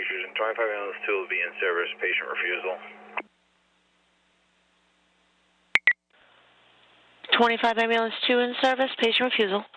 Fusion. 25 ambulance 2 will be in service. Patient refusal. 25 ambulance 2 in service. Patient refusal.